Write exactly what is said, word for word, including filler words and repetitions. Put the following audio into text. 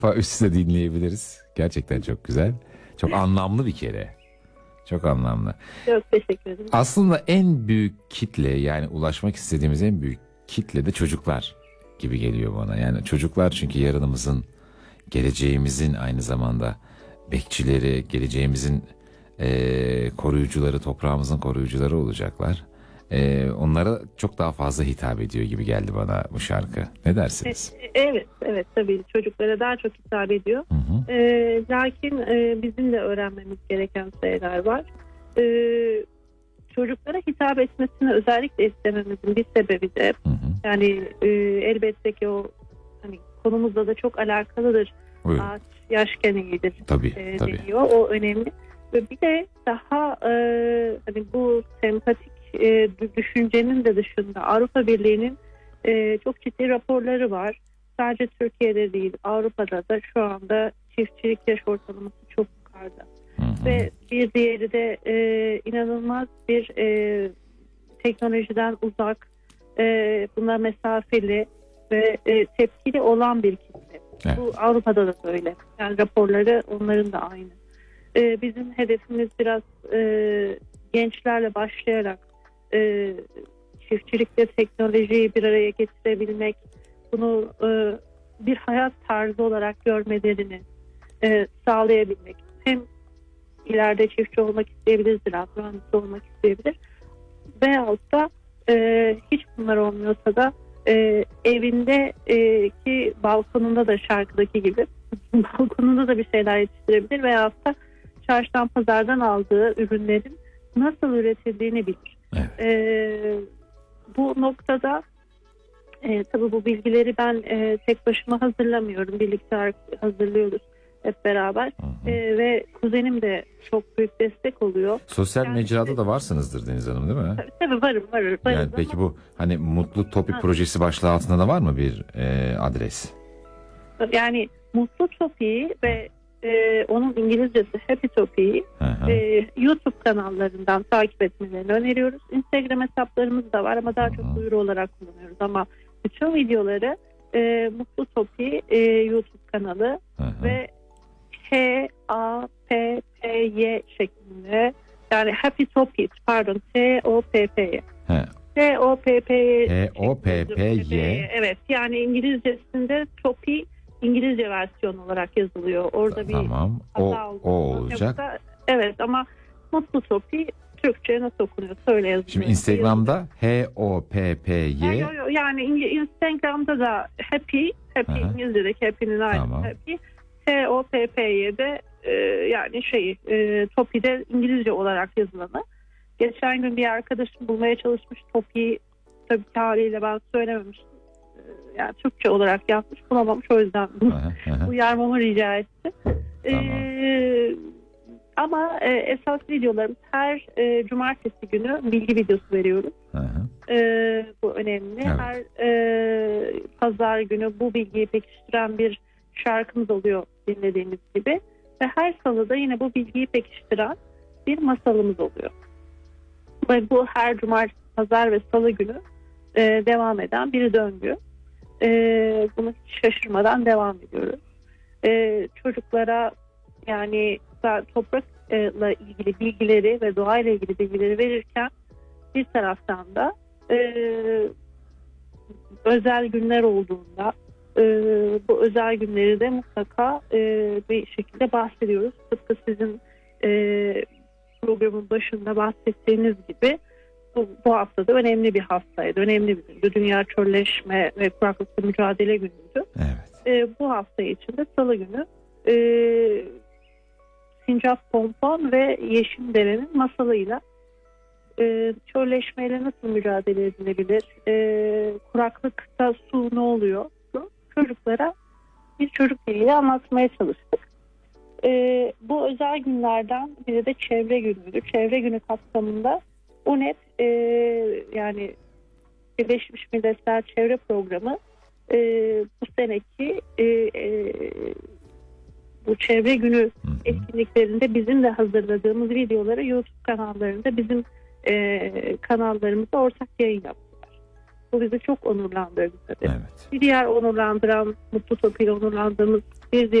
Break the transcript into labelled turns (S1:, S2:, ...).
S1: üstüne dinleyebiliriz. Gerçekten çok güzel. Çok anlamlı bir kere. Çok anlamlı.
S2: Çok teşekkür ederim.
S1: Aslında en büyük kitle, yani ulaşmak istediğimiz en büyük kitle de çocuklar gibi geliyor bana. Yani çocuklar çünkü yarınımızın, geleceğimizin aynı zamanda bekçileri, geleceğimizin e, koruyucuları, toprağımızın koruyucuları olacaklar. E, onlara çok daha fazla hitap ediyor gibi geldi bana bu şarkı. Ne dersiniz?
S2: Evet, evet tabii çocuklara daha çok hitap ediyor.
S1: Hı hı.
S2: E, lakin e, bizim de öğrenmemiz gereken şeyler var. E, çocuklara hitap etmesini özellikle istememizin bir sebebi de
S1: Hı hı.
S2: yani e, elbette ki o hani konumuzla da çok alakalıdır.
S1: Buyurun.
S2: Ağaç yaşken eğilir
S1: Tabii,
S2: e,
S1: tabii.
S2: deniyor. O önemli. Ve bir de daha e, hani bu sempatik e, düşüncenin de dışında Avrupa Birliği'nin e, çok ciddi raporları var. Sadece Türkiye'de değil, Avrupa'da da şu anda çiftçilik yaş ortalaması çok yukarıda.
S1: Hı hı.
S2: Ve bir diğeri de e, inanılmaz bir e, teknolojiden uzak, e, buna mesafeli ve e, tepkili olan bir kitle.
S1: Evet.
S2: Bu Avrupa'da da böyle. Yani raporları onların da aynı. E, bizim hedefimiz biraz e, gençlerle başlayarak e, çiftçilikle teknolojiyi bir araya getirebilmek, bunu e, bir hayat tarzı olarak görmelerini e, sağlayabilmek. Hem ileride çiftçi olmak isteyebilir, ziraat mühendisi olmak isteyebilir. Veyahut da e, hiç bunlar olmuyorsa da e, evinde e, ki balkonunda da şarkıdaki gibi balkonunda da bir şeyler yetiştirebilir veyahut da çarşıdan pazardan aldığı ürünlerin nasıl üretildiğini bilir.
S1: Evet.
S2: E, bu noktada e, tabii bu bilgileri ben e, tek başıma hazırlamıyorum. Birlikte hazırlıyoruz hep beraber.
S1: Hı hı.
S2: E, ve kuzenim de çok büyük destek oluyor.
S1: Sosyal
S2: Yani
S1: mecrada
S2: işte-
S1: da varsınızdır Deniz Hanım, değil mi?
S2: Tabii, tabii varım, varım. varım
S1: Yani peki
S2: ama-
S1: bu hani Mutlu Topik
S2: Ha.
S1: projesi başlığı altında da var mı bir e, adres?
S2: Yani Mutlu Topi'yi ve e, onun İngilizcesi Happy Topi'yi
S1: Hı hı.
S2: e, YouTube kanallarından takip etmelerini öneriyoruz. Instagram hesaplarımız da var ama daha çok
S1: Hı hı.
S2: duyuru olarak kullanıyoruz. Ama bütün videoları e, Mutlu Topi e, YouTube kanalı
S1: Hı hı.
S2: ve H A P P Y şeklinde, yani Happy Topi, pardon T O P P Y.
S1: He.
S2: T O P P Y.
S1: T O P P Y.
S2: Evet, yani İngilizcesinde Topi İngilizce versiyon olarak yazılıyor. Orada bir
S1: Tamam. O,
S2: hata
S1: o
S2: oldu.
S1: olacak.
S2: Yoksa- evet ama Mutlu Topi Türkçe nasıl okunuyor? Söyle yazılıyor.
S1: Şimdi Instagram'da H O P P
S2: Yani,
S1: Y.
S2: yani İng- Instagram'da da Happy, Happy
S1: Aha.
S2: İngilizce'deki Happy'nin aynı
S1: Tamam.
S2: Happy. T O P P Y'de e, yani şey e, Topi'de İngilizce olarak yazılanı. Geçen gün bir arkadaşım bulmaya çalışmış Topi'yi, tabii ki haliyle ben söylememiştim. E, yani Türkçe olarak yazmış, bulamamış, o yüzden
S1: Aha, aha.
S2: uyarmamı rica etti.
S1: Tamam.
S2: E, ama e, esas videolarımız her e, cumartesi günü bilgi videosu veriyoruz.
S1: Hı hı.
S2: Ee, bu önemli.
S1: Evet.
S2: Her e, pazar günü bu bilgiyi pekiştiren bir şarkımız oluyor dinlediğimiz gibi. Ve her salıda yine bu bilgiyi pekiştiren bir masalımız oluyor. Ve bu her cumartesi, pazar ve salı günü e, devam eden bir döngü. E, bunu hiç şaşırmadan devam ediyoruz. E, çocuklara yani toprakla ilgili bilgileri ve doğayla ilgili bilgileri verirken bir taraftan da e, özel günler olduğunda e, bu özel günleri de mutlaka e, bir şekilde bahsediyoruz. Tıpkı sizin e, programın başında bahsettiğiniz gibi bu, bu hafta da önemli bir haftaydı. Önemli bir gündü. Dünya Çölleşme ve Kuraklıkla Mücadele Günü'ydü.
S1: Evet.
S2: E, bu hafta içinde Salı günü e, Sincap Pompon ve Yeşimdere'nin masalıyla e, çölleşmeyle nasıl mücadele edilebilir, e, kuraklıkta su ne oluyor, çocuklara bir çocuk diliyle anlatmaya çalıştık. E, bu özel günlerden biri de çevre günüydü. Çevre günü kapsamında U N E P, e, yani Birleşmiş Milletler Çevre Programı e, bu seneki e, e, bu çevre günü
S1: Hı hı.
S2: etkinliklerinde bizim de hazırladığımız videoları YouTube kanallarında bizim e, kanallarımızda ortak yayın yaptılar. Bu bizi çok onurlandırdı tabii.
S1: Evet.
S2: Bir diğer onurlandıran, Mutlu Topi ile onurlandığımız bir